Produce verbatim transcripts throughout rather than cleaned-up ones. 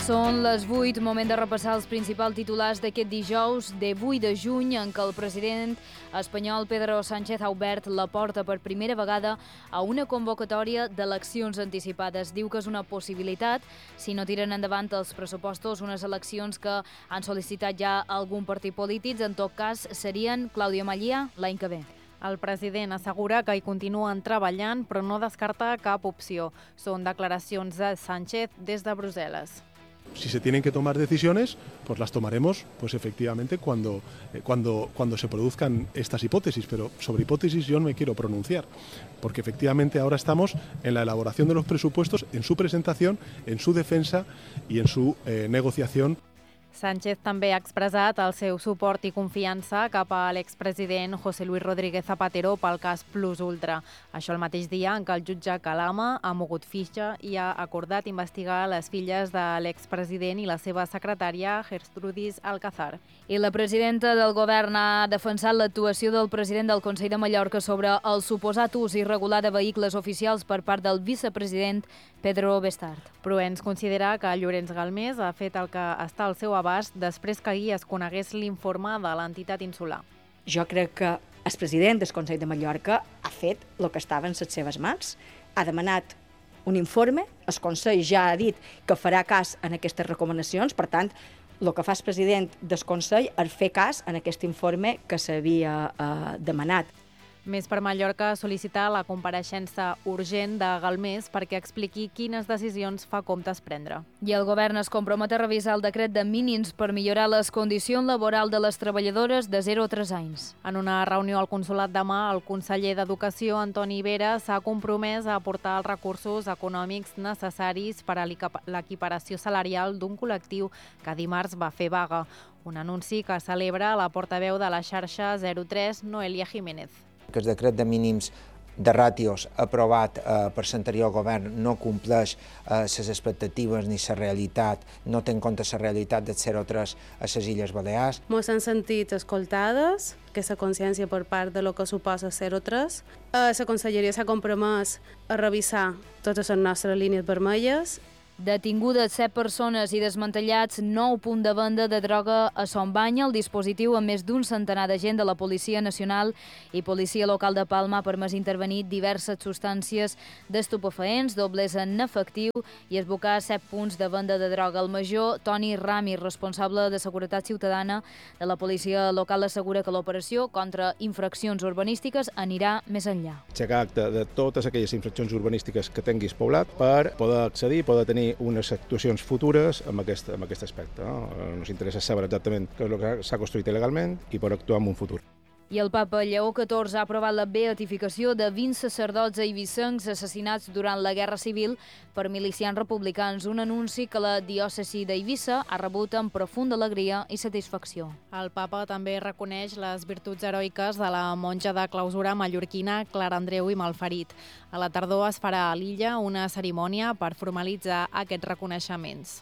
Són les vuit, moment de repassar els principals titulars d'aquest dijous de vuit de juny, en què el president espanyol Pedro Sánchez ha obert la porta per primera vegada a una convocatòria d'eleccions anticipades. Diu que és una possibilitat si no tiren endavant els pressupostos, unes eleccions que han sol·licitat ja algun partit polític. En tot cas, serien, Clàudia Mallia, l'any que ve. El president assegura que hi continuen treballant, però no descarta cap opció. Són declaracions de Sánchez des de Brussel·les. Si se tienen que tomar decisiones, pues las tomaremos, pues efectivamente, cuando, eh, cuando, cuando se produzcan estas hipótesis. Pero sobre hipótesis yo no me quiero pronunciar, porque efectivamente ahora estamos en la elaboración de los presupuestos, en su presentación, en su defensa y en su eh, negociación. Sánchez també ha expressat el seu suport i confiança cap a l'expresident José Luis Rodríguez Zapatero pel cas Plus Ultra. Això el mateix dia en què el jutge Calama ha mogut fitxa i ha acordat investigar les filles de l'expresident i la seva secretària Gertrudis Alcázar. I la presidenta del govern ha defensat l'actuació del president del Consell de Mallorca sobre el suposat ús irregular de vehicles oficials per part del vicepresident Pedro Bestard. Proens considera que Llorenç Galmés ha fet el que està al seu abast després que ahir es conegués l'informe de l'entitat insular. Jo crec que el president del Consell de Mallorca ha fet el que estava en les seves mans. Ha demanat un informe, el Consell ja ha dit que farà cas en aquestes recomanacions, per tant, el que fa el president del Consell és fer cas en aquest informe que s'havia eh, demanat. Més per Mallorca sol·licitar la compareixença urgent de Galmés perquè expliqui quines decisions fa comptes prendre. I el govern es compromet a revisar el decret de mínims per millorar les condicions laborals de les treballadores de zero a tres anys. En una reunió al Consolat demà, el conseller d'Educació, Antoni Vera, s'ha compromès a aportar els recursos econòmics necessaris per a l'equiparació salarial d'un col·lectiu que dimarts va fer vaga. Un anunci que celebra la portaveu de la xarxa zero tres, Noelia Jiménez. Que el decret de mínims de ràtios aprovat eh, per l'anterior govern no compleix eh, les expectatives ni la realitat, no té en compte la realitat del zero tres a les Illes Balears. Ens hem sentit escoltades, que la consciència per part de lo que suposa zero tres. Eh, la Conselleria s'ha compromès a revisar totes les nostres línies vermelles. Detingudes set persones i desmantellats nou punts de venda de droga a Son Banya. El dispositiu, amb més d'un centenar de gent de la Policia Nacional i Policia Local de Palma, ha permès intervenir diverses substàncies d'estupefaents, dobles en efectiu i esbocar set punts de venda de droga. El major Toni Rami, responsable de Seguretat Ciutadana de la Policia Local, assegura que l'operació contra infraccions urbanístiques anirà més enllà. Aixecar acte de totes aquelles infraccions urbanístiques que tinguis poblat per poder accedir, poder tenir unes actuacions futures amb aquest, amb aquest aspecte. No? Ens interessa saber exactament què és el que s'ha construït il·legalment i per actuar en un futur. I el papa Lleó catorze ha aprovat la beatificació de vint sacerdots eivissencs assassinats durant la Guerra Civil per milicians republicans, un anunci que la diòcesi d'Eivissa ha rebut amb profunda alegria i satisfacció. El papa també reconeix les virtuts heroiques de la monja de clausura mallorquina Clara Andreu i Malferit. A la tardor es farà a l'illa una cerimònia per formalitzar aquests reconeixements.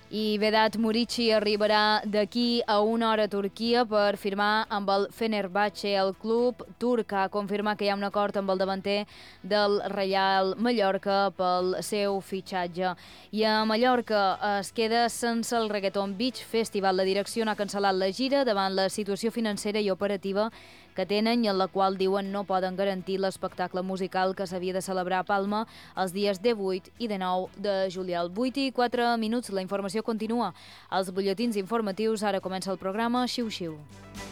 I Vedat Murici arribarà d'aquí a una hora a Turquia per firmar amb el Fenerbahçe. El club turc ha confirmat que hi ha un acord amb el davanter del Reial Mallorca pel seu fitxatge. I a Mallorca es queda sense el Reggaeton Beach Festival. La direcció n'ha cancel·lat la gira davant la situació financera i operativa que tenen i en la qual diuen no poden garantir l'espectacle musical que s'havia de celebrar a Palma els dies divuit i dinou de juliol. vuit i quatre minuts, la informació continua als butlletins informatius. Ara comença el programa Xiu Xiu.